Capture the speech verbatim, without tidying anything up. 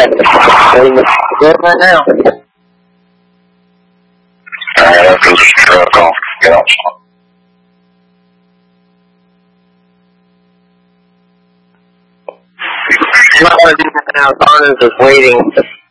that. Waiting to go right now. Alright, after this truck off, get off. You might want to do that now. Arno's is waiting.